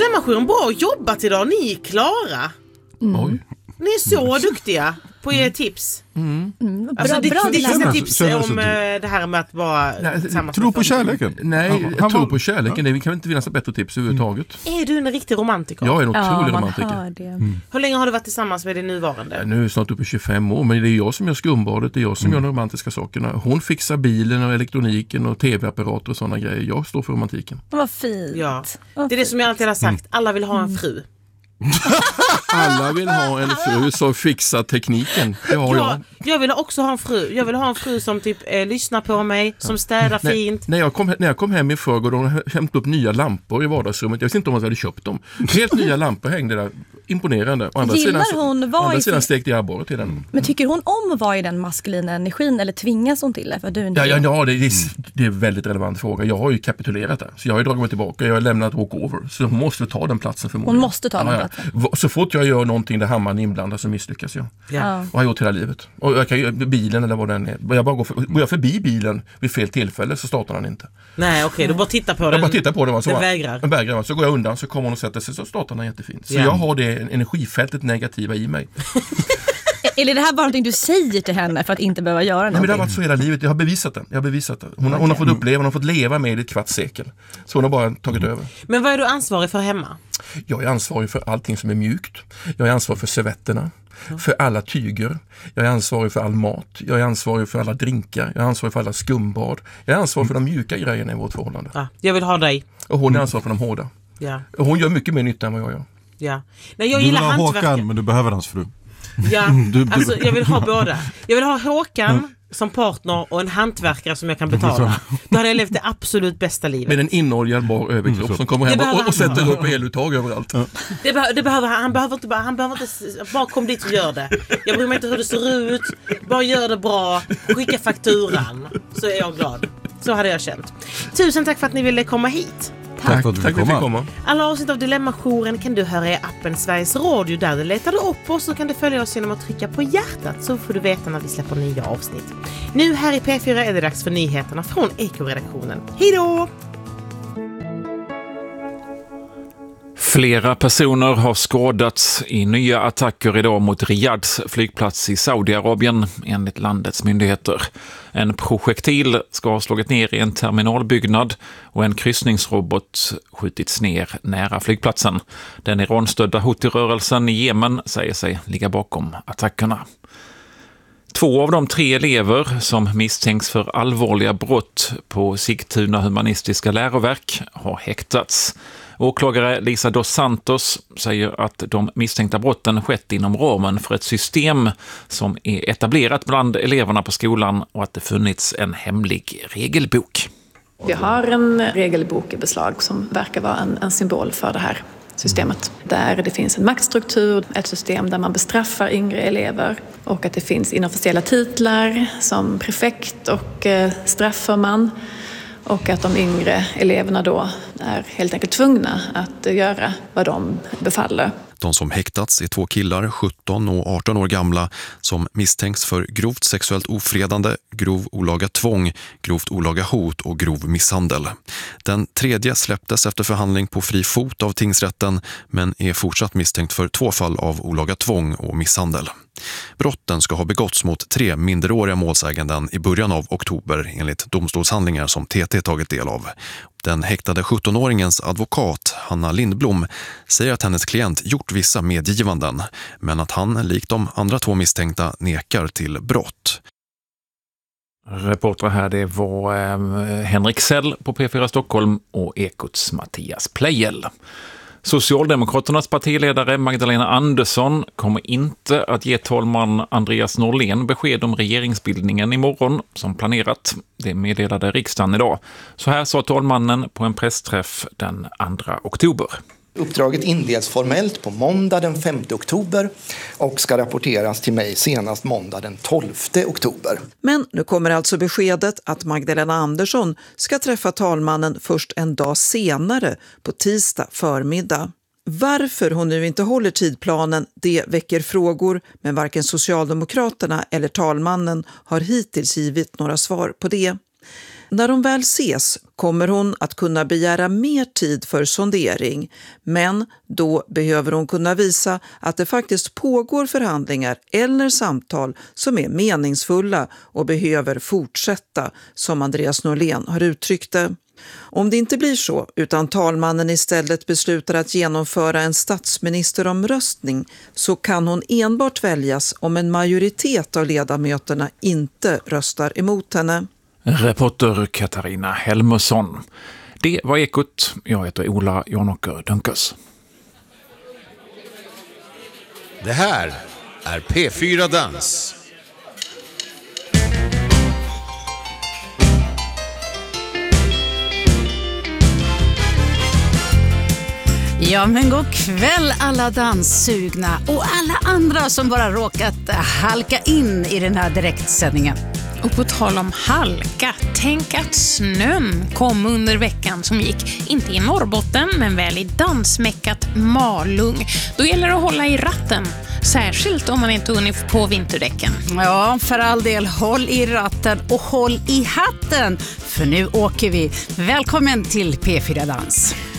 Dilemma-jouren, bra jobbat idag. Ni är klara. Oj. Ni är så duktiga på era tips. Alltså, det är tips om det här med att vara tillsammans. Tro på kärleken. Nej, jag tror på kärleken. Det kan inte finnas ett bättre tips överhuvudtaget. Är du en riktig romantiker? Jag är en otrolig romantiker. Hur länge har du varit tillsammans med din nuvarande? Nu är jag snart uppe i 25 år, men det är jag som gör skumbadet, det är jag som gör de romantiska sakerna. Hon fixar bilen och elektroniken och tv-apparater och sådana grejer. Jag står för romantiken. Vad fint. Ja. Det är det som jag alltid har sagt. Alla vill ha en fru. Alla vill ha en fru som fixar tekniken. Det har jag. Jag vill också ha en fru. Jag vill ha en fru som typ lyssnar på mig, som städar fint. När jag kom hem i förrgår, de hämtade upp nya lampor i vardagsrummet. Jag visste inte om jag hade köpt dem. Helt nya lampor hängde där. Imponerande. Andra sidan stekte jag abborre till den. Men tycker hon om att vara i den maskulina energin eller tvingas hon till det? För du inte det är en väldigt relevant fråga. Jag har ju kapitulerat där. Så jag har ju dragit mig tillbaka. Jag har lämnat walkover. Så hon måste ta den platsen förmodligen. Hon måste ta den platsen. Så fort jag gör någonting där hammaren inblandar så misslyckas jag. Ja. Och har gjort hela livet. Och jag kan ju bilen eller vad den är. Jag bara går jag förbi bilen vid fel tillfälle så startar den inte. Nej, okej. Du bara tittar på den. Jag bara tittar på den. Den vägrar. Den vägrar. Så går jag undan så kommer hon och sätter sig så startar den jättefint. Så jag har det energifältet negativa i mig. Eller det här bara någonting du säger till henne för att inte behöva göra någonting? Nej, men det har varit så hela livet. Jag har bevisat det. Hon har fått uppleva, hon har fått leva med i ett kvarts sekel. Så hon har bara tagit över. Men vad är du ansvarig för hemma? Jag är ansvarig för allting som är mjukt. Jag är ansvarig för servetterna. För alla tyger. Jag är ansvarig för all mat. Jag är ansvarig för alla drinkar. Jag är ansvarig för alla skumbad. Jag är ansvarig för de mjuka grejerna i vårt förhållande. Ja, jag vill ha dig. Och hon är ansvarig för de hårda. Ja. Och hon gör mycket mer nytta än vad jag gör. Ja. Nej, jag du gillar vill ha hantverket. Håkan, men du behöver hans fru. Ja, alltså jag vill ha båda. Jag vill ha Håkan som partner och en hantverkare som jag kan betala. Då hade jag levt det absolut bästa livet. Med en inoljad bar överkropp som kommer hem och sätter upp eluttag överallt. Det behöver han. Han behöver inte bara kom dit och gör det. Jag bryr mig inte hur det ser ut. Bara gör det bra. Skicka fakturan. Så är jag glad. Så hade jag känt. Tusen tack för att ni ville komma hit. Tack för att du fick komma. Alla avsnitt av Dilemma-jouren kan du höra i appen Sveriges Radio. Där du letar du upp oss så kan du följa oss genom att trycka på hjärtat så får du veta när vi släpper nya avsnitt. Nu här i P4 är det dags för nyheterna från Eko-redaktionen. Hej då! Flera personer har skadats i nya attacker idag mot Riyads flygplats i Saudiarabien enligt landets myndigheter. En projektil ska ha slagit ner i en terminalbyggnad och en kryssningsrobot skjutits ner nära flygplatsen. Den Iranstödda Houthi-rörelsen i Jemen säger sig ligga bakom attackerna. 2 av de 3 elever som misstänks för allvarliga brott på Sigtuna humanistiska läroverk har häktats. Åklagare Lisa dos Santos säger att de misstänkta brotten skett inom ramen för ett system som är etablerat bland eleverna på skolan och att det funnits en hemlig regelbok. Vi har en regelbok i beslag som verkar vara en symbol för det här systemet. Där det finns en maktstruktur, ett system där man bestraffar yngre elever och att det finns inofficiella titlar som prefekt och strafförman. Och att de yngre eleverna då är helt enkelt tvungna att göra vad de befaller. De som häktats är 2 killar, 17 och 18 år gamla, som misstänks för grovt sexuellt ofredande, grov olaga tvång, grovt olaga hot och grov misshandel. Den tredje släpptes efter förhandling på fri fot av tingsrätten men är fortsatt misstänkt för 2 fall av olaga tvång och misshandel. Brotten ska ha begåtts mot 3 minderåriga målsäganden i början av oktober enligt domstolshandlingar som TT tagit del av. Den häktade 17-åringens advokat Hanna Lindblom säger att hennes klient gjort vissa medgivanden men att han, likt de andra 2 misstänkta, nekar till brott. Reporter här, det var Henrik Sell på P4 Stockholm och Ekots Mattias Plejel. Socialdemokraternas partiledare Magdalena Andersson kommer inte att ge talman Andreas Norlén besked om regeringsbildningen imorgon som planerat. Det meddelade riksdagen idag. Så här sa talmannen på en pressträff den 2 oktober. Uppdraget inleds formellt på måndag den 5 oktober och ska rapporteras till mig senast måndag den 12 oktober. Men nu kommer alltså beskedet att Magdalena Andersson ska träffa talmannen först en dag senare på tisdag förmiddag. Varför hon nu inte håller tidplanen, det väcker frågor, men varken Socialdemokraterna eller talmannen har hittills givit några svar på det. När de väl ses kommer hon att kunna begära mer tid för sondering, men då behöver hon kunna visa att det faktiskt pågår förhandlingar eller samtal som är meningsfulla och behöver fortsätta, som Andreas Norlén har uttryckt det. Om det inte blir så, utan talmannen istället beslutar att genomföra en statsministeromröstning, så kan hon enbart väljas om en majoritet av ledamöterna inte röstar emot henne. Reporter Katarina Helmersson. Det var Ekot. Jag heter Ola Jonåker Dunkers. Det här är P4 Dans. Ja, men god kväll alla danssugna och alla andra som bara råkat halka in i den här direktsändningen. Och på tal om halka, tänk att snön kom under veckan som gick, inte i Norrbotten men väl i dansmäckat Malung. Då gäller det att hålla i ratten, särskilt om man inte hunnit på vinterdäcken. Ja, för all del, håll i ratten och håll i hatten, för nu åker vi. Välkommen till P4 Dans.